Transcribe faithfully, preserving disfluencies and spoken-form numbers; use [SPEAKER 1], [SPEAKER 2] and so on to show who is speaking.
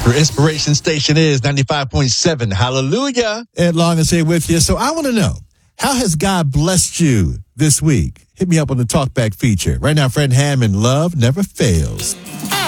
[SPEAKER 1] Your inspiration station is ninety-five point seven. Hallelujah.
[SPEAKER 2] Ed Long is here with you. So I want to know, how has God blessed you this week? Hit me up on the Talkback feature. Right now, Fred Hammond, Love Never Fails.